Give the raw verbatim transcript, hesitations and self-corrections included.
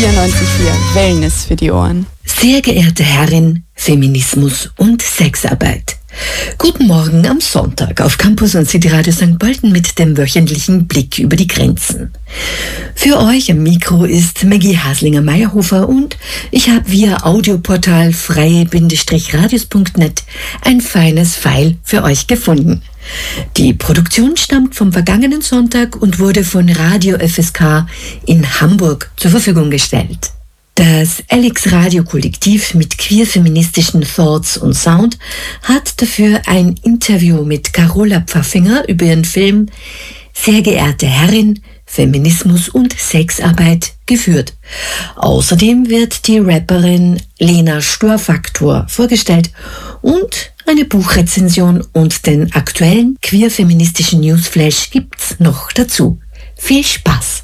vierundneunzig Komma vier Wellness für die Ohren. Sehr geehrte Herrin, Feminismus und Sexarbeit. Guten Morgen am Sonntag auf Campus und City Radio Sankt Pölten mit dem wöchentlichen Blick über die Grenzen. Für euch am Mikro ist Maggie Haslinger-Meyerhofer und ich habe via Audioportal freie-radios punkt net ein feines File für euch gefunden. Die Produktion stammt vom vergangenen Sonntag und wurde von Radio F S K in Hamburg zur Verfügung gestellt. Das Alex Radio Kollektiv mit queer-feministischen Thoughts und Sound hat dafür ein Interview mit Carola Pfaffinger über ihren Film Sehr geehrte Herrin, Feminismus und Sexarbeit geführt. Außerdem wird die Rapperin Lena Störfaktor vorgestellt und eine Buchrezension und den aktuellen queer-feministischen Newsflash gibt's noch dazu. Viel Spaß!